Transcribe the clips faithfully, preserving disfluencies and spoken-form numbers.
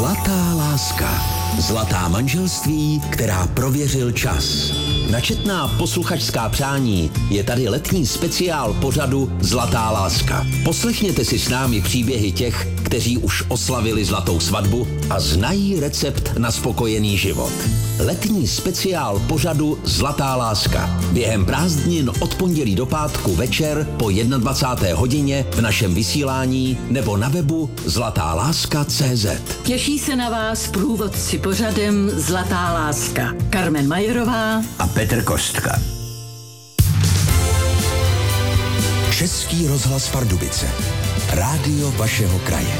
Zlatá láska. Zlatá manželství, která prověřil čas. Načetná posluchačská přání je tady letní speciál pořadu Zlatá láska. Poslechněte si s námi příběhy těch, kteří už oslavili zlatou svatbu a znají recept na spokojený život. Letní speciál pořadu Zlatá láska. Během prázdnin od pondělí do pátku večer po dvacáté jedné hodině v našem vysílání nebo na webu zlatá láska tečka cé zet. Těší se na vás průvodci pořadem Zlatá láska. Carmen Majerová a Petr Kostka. Český rozhlas Pardubice. Rádio vašeho kraje.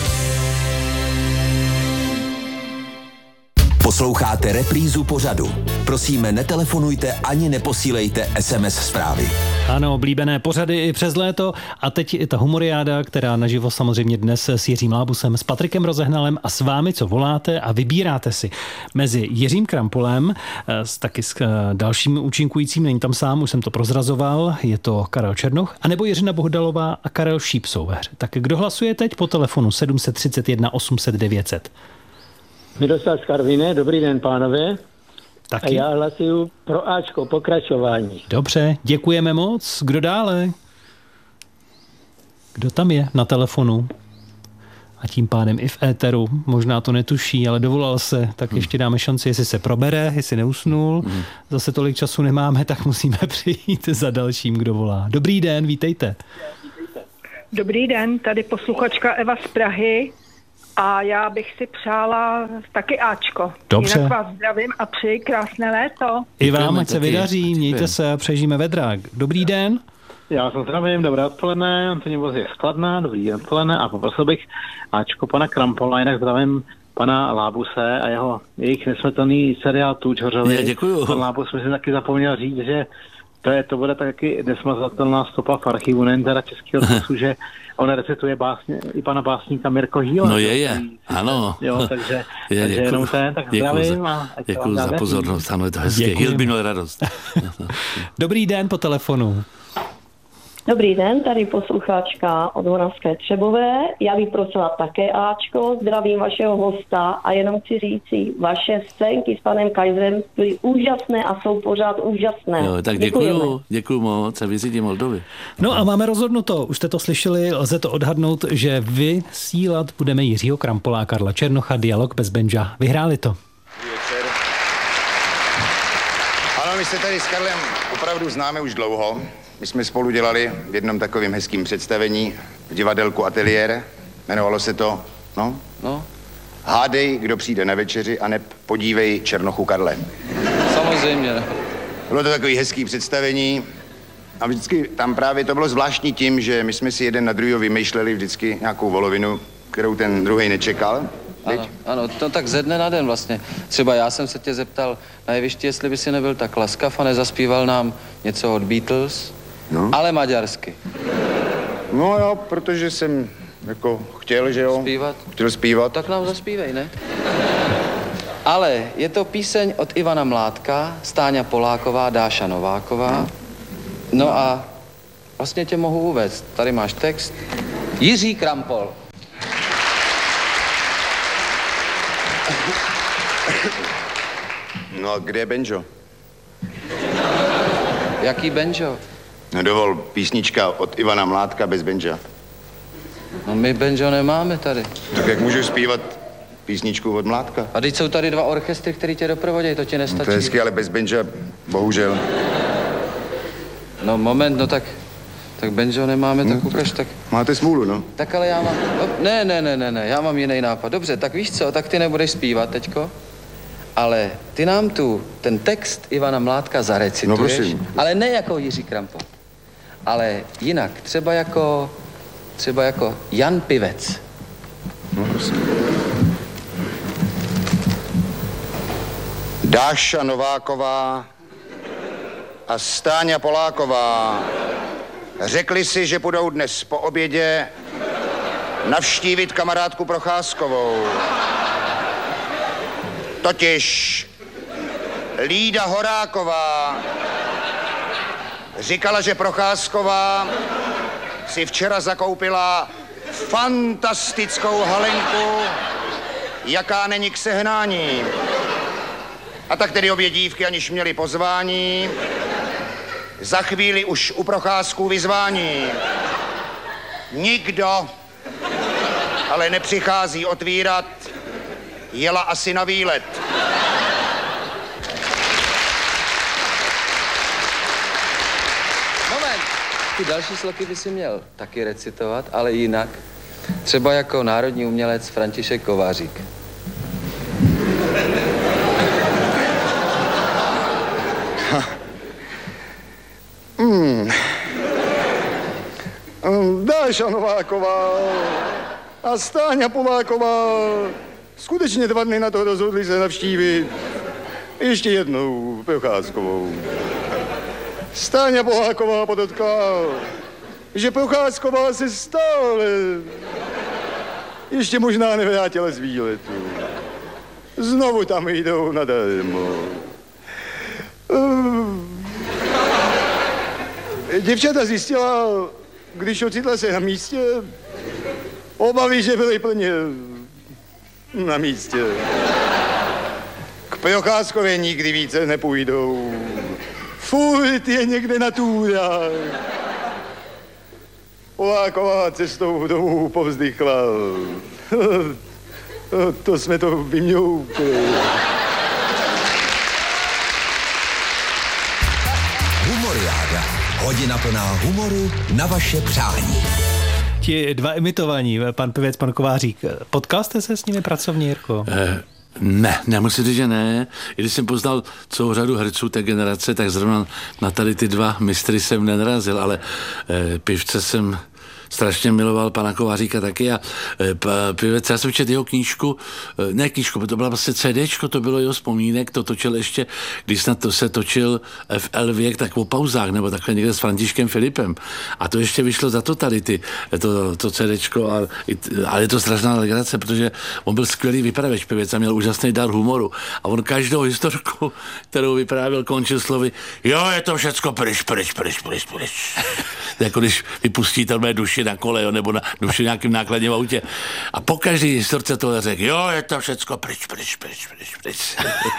Posloucháte reprízu pořadu. Prosíme, netelefonujte ani neposílejte es em es zprávy. Ano, oblíbené pořady i přes léto a teď i ta humoriáda, která naživo samozřejmě dnes s Jiřím Lábusem, s Patrikem Rozehnalem a s vámi, co voláte a vybíráte si mezi Jiřím Krampolem, s, taky s dalším účinkujícím, není tam sám, už jsem to prozrazoval, je to Karel Černoch, anebo Jiřina Bohdalová a Karel Šíp jsou ve hře. Tak kdo hlasuje teď po telefonu sedm set třicet jedna osm set devět set? Miroslav z Karviné, dobrý den, pánové. Taky. A já hlasuju pro Ačko, pokračování. Dobře, děkujeme moc. Kdo dále? Kdo tam je na telefonu? A tím pádem i v éteru. Možná to netuší, ale dovolal se. Tak hmm. ještě dáme šanci, jestli se probere, jestli neusnul. Hmm. Zase tolik času nemáme, tak musíme přijít za dalším, kdo volá. Dobrý den, vítejte. Dobrý den, tady posluchačka Eva z Prahy. A já bych si přála taky Ačko. Dobře. Jinak vás zdravím a přeji krásné léto. I vám, ať se vydaří, mějte se a přežijeme vedra. Dobrý den. Já se zdravím, dobré odpoledne, Antonín Voz je skladná, dobrý odpoledne a poprosil bych Ačko pana Krampola, jinak zdravím pana Lábuse a jeho, jejich nesmrtelný seriál Tuč Hořový. Děkuju. Pan Lábus mi si taky zapomněl říct, že to, je, to bude taky nesmazatelná stopa v archivu, nejen teda českého rozhlasu, že on recituje básně, i pana básníka Mirko Hýla. No je, je, ano. Jo, takže, je, takže jenom ten, tak zdravím. Za, děkuju za pozornost, ano, je to hezké. Hýl by měl radost. Dobrý den po telefonu. Dobrý den, tady posluchačka od Horavské Třebové. Já bych prosila také Ačko, zdravím vašeho hosta a jenom chci říci, vaše scénky s panem Kajzerem byly úžasné a jsou pořád úžasné. Jo, tak děkuju, děkuju moc a vyřídím Moldovy. No a máme rozhodnuto, už jste to slyšeli, lze to odhadnout, že vysílat budeme Jiřího Krampola a Karla Černocha, Dialog bez Benja. Vyhráli to. Ano, my se tady s Karlem opravdu známe už dlouho. My jsme spolu dělali v jednom takovém hezkým představení v divadelku Ateliér. Jmenovalo se to, no, no. Hádej, kdo přijde na večeři, aneb podívej Černochu Karle. Samozřejmě. Bylo to takový hezký představení a vždycky tam právě to bylo zvláštní tím, že my jsme si jeden na druhého vymýšleli vždycky nějakou volovinu, kterou ten druhej nečekal. Ano, ano, to tak ze dne na den vlastně. Třeba já jsem se tě zeptal na jevišti, jestli by si nebyl tak laskav a nezaspíval nám něco od Beatles, no. Ale maďarsky. No jo, protože jsem jako chtěl, že jo. Zpívat? Chtěl zpívat. Tak nám zaspívej, ne? Ale je to píseň od Ivana Mládka, Stáňa Poláková, Dáša Nováková. No a vlastně tě mohu uvést. Tady máš text. Jiří Krampol. No a kde je Benjo? Jaký Benjo? No dovol, písnička od Ivana Mládka bez Benja. No my Benjo nemáme tady. Tak jak můžu zpívat písničku od Mládka? A teď jsou tady dva orchestry, který tě doprovodějí, to ti nestačí. No to je hezky, ale bez Benja, bohužel. No moment, no tak, tak Benjo nemáme, no, tak ukaž, tak... Máte smůlu, no. Tak ale já mám, ne, ne, ne, ne, ne, já mám jiný nápad. Dobře, tak víš co, tak ty nebudeš zpívat teďko, ale ty nám tu ten text Ivana Mládka zarecituješ, no, ale ne jako Jiří Krampol, ale jinak, třeba jako, třeba jako Jan Pivec. No, prosím. Dáša Nováková a Stáňa Poláková řekli si, že budou dnes po obědě navštívit kamarádku Procházkovou. Totiž Lída Horáková říkala, že Procházková si včera zakoupila fantastickou halenku jaká není k sehnání. A tak tedy obě dívky, aniž měli pozvání, za chvíli už u procházků vyzvání. Nikdo ale nepřichází otvírat, jela asi na výlet. Moment, ty další sloky by si měl taky recitovat, ale jinak. Třeba jako národní umělec František Kovářík. Hmm. Dáša Nováková a Stáňa Poláková skutečně dva dny na to rozhodli se navštívit ještě jednou Procházkovou. Stáňa Poláková podotkla, že Procházková se stále ještě možná nevrátila z výletu. Znovu tam jdou nadarmo. Děvčata zjistila, když ocitla se na místě, obavy, že byly plně na místě. K Procházkově nikdy více nepůjdou. Furt je někde na túrách. Poláková cestou domů povzdychla. To jsme to vymňoukli. Humoriáda. Hodina plná humoru na vaše přání. Ti dva imitovaní, pan pěvec, pan Kovářík, potkal jste se s nimi pracovně, Jirko? Eh, ne, já musím říct, že ne. I když jsem poznal celou řadu herců té generace, tak zrovna na tady ty dva mistry jsem nenarazil, ale eh, pivce jsem strašně miloval pana Kováříka taky a e, pěvec, já jsem četl jeho knížku, e, ne knížku, to byla vlastně CDčko, to bylo jeho vzpomínek, to točil ještě, když snad to se točil F L věk, tak o pauzách, nebo takhle někde s Františkem Filipem. A to ještě vyšlo za totality, to, to CDčko, a, ale je to strašná legrace, protože on byl skvělý vypravěč pěvec a měl úžasný dar humoru. A on každou historku, kterou vyprávěl, končil slovy, jo, je to všecko pryč, pryč, pryč, pryč, pryč. Jako když vypustí tam mé duši na kole, jo, nebo na duši nějakým nákladním autě. A po každý historce tohle řekl, jo, je to všecko pryč, pryč, pryč, pryč, pryč.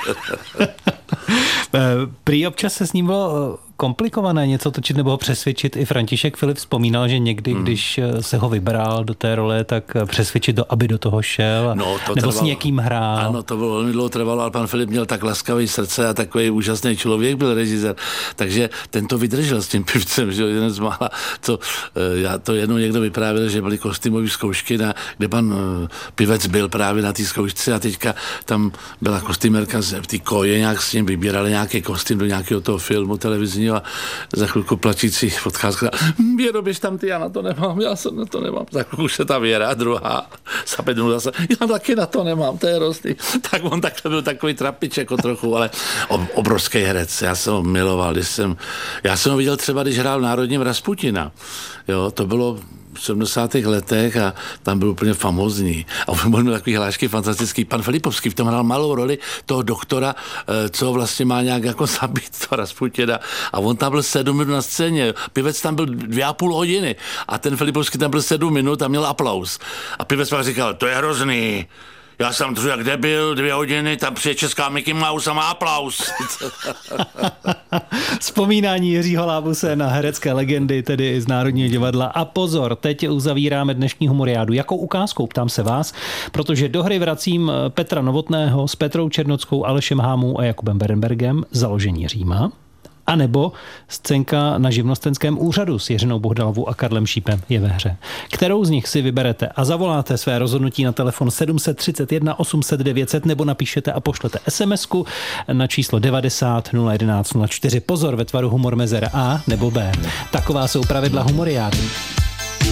Prý občas se s ním bylo komplikované něco točit nebo ho přesvědčit. I František Filip vzpomínal, že někdy, hmm. když se ho vybral do té role, tak přesvědčit to, aby do toho šel, no, to nebo trvalo, s někým hrál. Ano, to bylo velmi dlouho trvalo, ale pan Filip měl tak laskavý srdce a takový úžasný člověk byl režisér, takže ten to vydržel s tím pivcem, že jeden z mála, co já to jednou někdo vyprávěl, že byly kostýmové zkoušky, na, kde pan pivec byl právě na té zkoušce a teďka tam byla kostýmerka v té koje, nějak s ním vybírali nějaký kostým do nějakého toho filmu televizního a za chvilku plačící odcházka. Věro, běž tam ty, já na to nemám, já se na to nemám. Za chvilku už se ta Věra, druhá, za pět minut zase, já taky na to nemám, to je hrozný. Tak on takhle byl takový trapič jako trochu, ale obrovský herec, já jsem ho miloval, když jsem, já jsem ho viděl třeba, když hrál v Národním Rasputina, jo, to bylo v sedmdesátých letech a tam byl úplně famózní. A on měl takový hlášky fantastický. Pan Filipovský v tom hrál malou roli toho doktora, co vlastně má nějak jako zabít toho Rasputina. A on tam byl sedm minut na scéně. Pivec tam byl dvě a půl hodiny. A ten Filipovský tam byl sedm minut a měl aplaus. A pivec pak říkal, to je hrozný. Já jsem tu jak debil, dvě hodiny, tam přijde česká Mickey Mouse a má aplaus. Vzpomínání Jiřího Lábuse na herecké legendy, tedy z Národního divadla. A pozor, teď uzavíráme dnešní humoriádu. Jakou ukázkou, ptám se vás, protože do hry vracím Petra Novotného s Petrou Černockou, Alešem Hámou a Jakubem Berenbergem, Založení Říma. A nebo scénka na živnostenském úřadu s Jiřinou Bohdalovou a Karlem Šípem je ve hře. Kterou z nich si vyberete a zavoláte své rozhodnutí na telefon sedm tři jedna osm set devět set nebo napíšete a pošlete SMSku na číslo devadesát nula jedenáct nula čtyři. Pozor, ve tvaru humor mezera A nebo B. Taková jsou pravidla humoriády.